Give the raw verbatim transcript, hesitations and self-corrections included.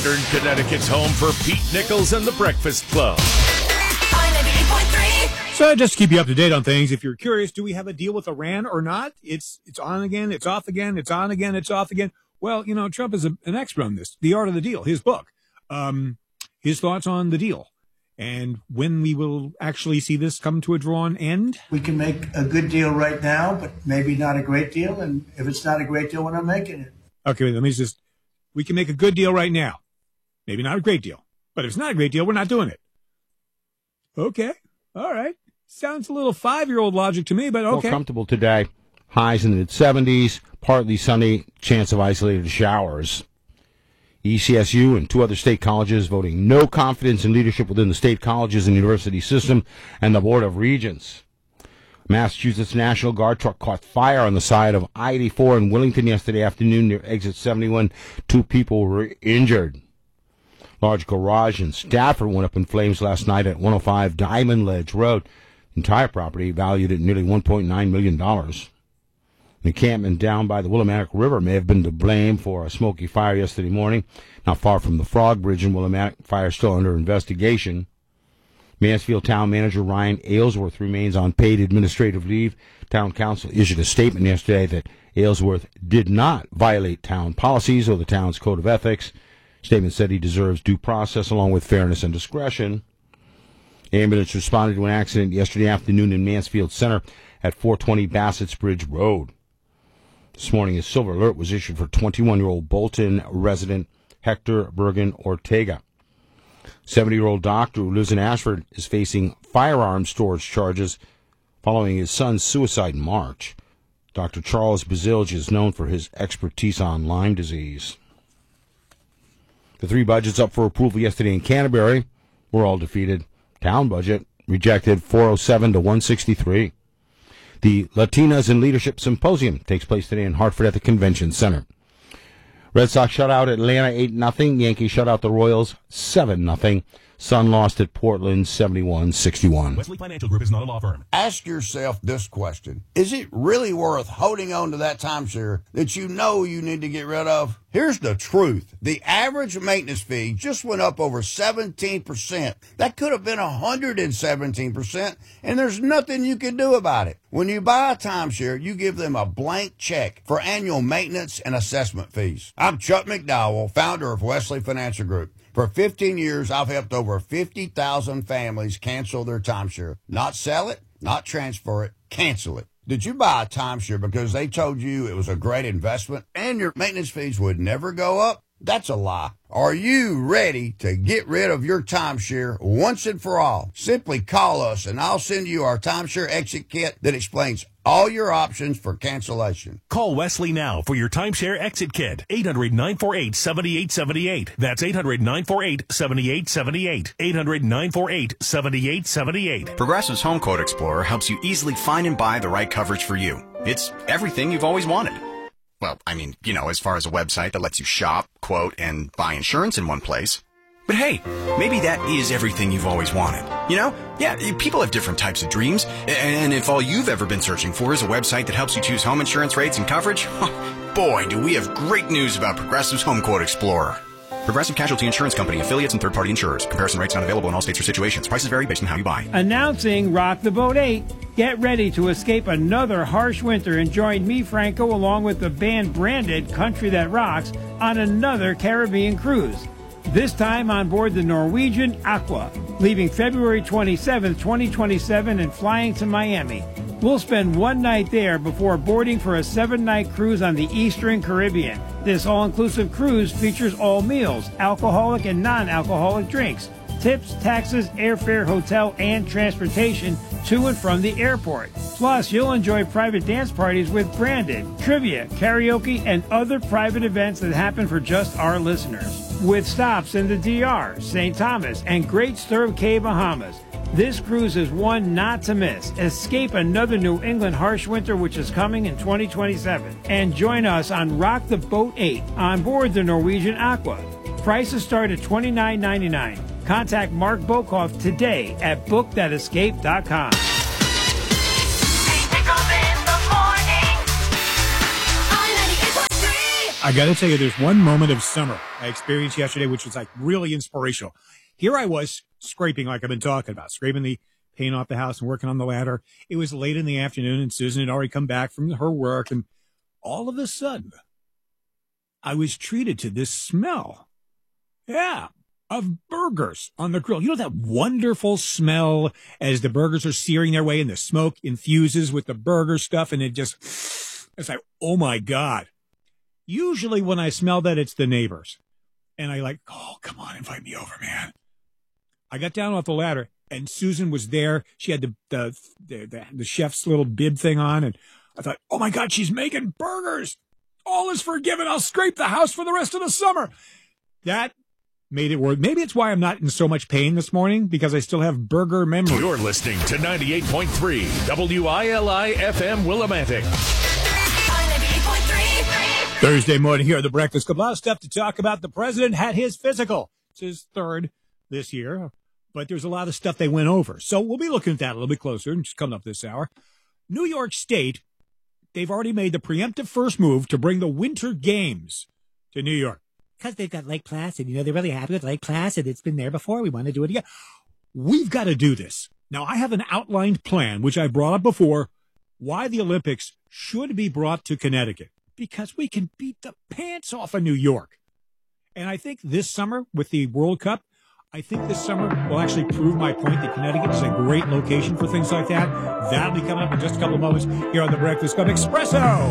Western Connecticut's home for Pete Nichols and the Breakfast Club. So just to keep you up to date on things, if you're curious, do we have a deal with Iran or not? It's it's on again, it's off again, it's on again, it's off again. Well, you know, Trump is a, an expert on this. The Art of the Deal, his book, um, his thoughts on the deal, and when we will actually see this come to a drawn end. We can make a good deal right now, but maybe not a great deal. And if it's not a great deal, we're not making it. Okay, let me just, we can make a good deal right now. Maybe not a great deal. But if it's not a great deal, we're not doing it. Okay, all right. Sounds a little five-year-old logic to me, but okay. More comfortable today. Highs in the mid-seventies, partly sunny, chance of isolated showers. E C S U and two other state colleges voting no confidence in leadership within the state colleges and university system and the Board of Regents. Massachusetts National Guard truck caught fire on the side of I eighty-four in Wellington yesterday afternoon near exit seventy-one. Two people were injured. Large garage in Stafford went up in flames last night at one oh five Diamond Ledge Road. Entire property valued at nearly one point nine million dollars. The encampment down by the Willimantic River may have been to blame for a smoky fire yesterday morning. Not far from the Frog Bridge in Willimantic, fire still under investigation. Mansfield Town Manager Ryan Aylesworth remains on paid administrative leave. Town Council issued a statement yesterday that Aylesworth did not violate town policies or the town's code of ethics. Statement said he deserves due process along with fairness and discretion. Ambulance responded to an accident yesterday afternoon in Mansfield Center at four twenty Bassett's Bridge Road. This morning, a silver alert was issued for twenty-one-year-old Bolton resident Hector Bergen Ortega. seventy-year-old doctor who lives in Ashford is facing firearm storage charges following his son's suicide in March. Doctor Charles Bazilge is known for his expertise on Lyme disease. The three budgets up for approval yesterday in Canterbury were all defeated. Town budget rejected four oh seven to one sixty-three. The Latinas in Leadership Symposium takes place today in Hartford at the Convention Center. Red Sox shut out Atlanta eight nothing. Yankees shut out the Royals seven nothing. Sun lost at Portland seventy-one sixty-one. Wesley Financial Group is not a law firm. Ask yourself this question. Is it really worth holding on to that timeshare that you know you need to get rid of? Here's the truth. The average maintenance fee just went up over seventeen percent. That could have been one hundred seventeen percent, and there's nothing you can do about it. When you buy a timeshare, you give them a blank check for annual maintenance and assessment fees. I'm Chuck McDowell, founder of Wesley Financial Group. For fifteen years, I've helped over fifty thousand families cancel their timeshare. Not sell it, not transfer it, cancel it. Did you buy a timeshare because they told you it was a great investment and your maintenance fees would never go up? That's a lie. Are you ready to get rid of your timeshare once and for all? Simply call us and I'll send you our timeshare exit kit that explains all your options for cancellation. Call Wesley now for your timeshare exit kit. eight hundred nine four eight seven eight seven eight. That's eight hundred nine four eight seven eight seven eight. eight hundred nine four eight seven eight seven eight. Progressive's Home Quote Explorer helps you easily find and buy the right coverage for you. It's everything you've always wanted. Well, I mean, you know, as far as a website that lets you shop, quote, and buy insurance in one place. But hey, maybe that is everything you've always wanted. You know? Yeah, people have different types of dreams. And if all you've ever been searching for is a website that helps you choose home insurance rates and coverage, boy, do we have great news about Progressive's Home Quote Explorer. Progressive Casualty Insurance Company, affiliates, and third-party insurers. Comparison rates not available in all states or situations. Prices vary based on how you buy. Announcing Rock the Boat eight. Get ready to escape another harsh winter and join me, Franco, along with the band Branded Country That Rocks on another Caribbean cruise. This time on board the Norwegian Aqua, leaving February twenty-seventh, twenty twenty-seven and flying to Miami. We'll spend one night there before boarding for a seven-night cruise on the Eastern Caribbean. This all-inclusive cruise features all meals, alcoholic and non-alcoholic drinks, tips, taxes, airfare, hotel, and transportation to and from the airport. Plus, you'll enjoy private dance parties with Branded, trivia, karaoke, and other private events that happen for just our listeners. With stops in the D R, Saint Thomas, and Great Stirrup Cay, Bahamas. This cruise is one not to miss. Escape another New England harsh winter, which is coming in twenty twenty-seven. And join us on Rock the Boat eight on board the Norwegian Aqua. Prices start at twenty-nine ninety-nine. Contact Mark Bokoff today at book that escape dot com. I got to tell you, there's one moment of summer I experienced yesterday, which was like really inspirational. Here I was scraping like I've been talking about, scraping the paint off the house and working on the ladder. It was late in the afternoon and Susan had already come back from her work. And all of a sudden, I was treated to this smell. Yeah, of burgers on the grill. You know that wonderful smell as the burgers are searing their way and the smoke infuses with the burger stuff. And it just, it's like, oh my God. Usually when I smell that, it's the neighbors. And I like, oh, come on, invite me over, man. I got down off the ladder and Susan was there. She had the, the, the, the, the chef's little bib thing on. And I thought, oh my God, she's making burgers. All is forgiven. I'll scrape the house for the rest of the summer. That made it work. Maybe it's why I'm not in so much pain this morning, because I still have burger memory. You're listening to ninety-eight point three W I L I F M Willimantic. Thursday morning here at the Breakfast Club. A lot of stuff to talk about. The president had his physical. It's his third this year, but there's a lot of stuff they went over. So we'll be looking at that a little bit closer, just coming up this hour. New York State, they've already made the preemptive first move to bring the Winter Games to New York. Because they've got Lake Placid. You know, they're really happy with Lake Placid. It's been there before. We want to do it again. We've got to do this. Now, I have an outlined plan, which I brought up before, why the Olympics should be brought to Connecticut. Because we can beat the pants off of New York. And I think this summer with the World Cup, I think this summer will actually prove my point that Connecticut is a great location for things like that. That'll be coming up in just a couple of moments here on the Breakfast Club Espresso.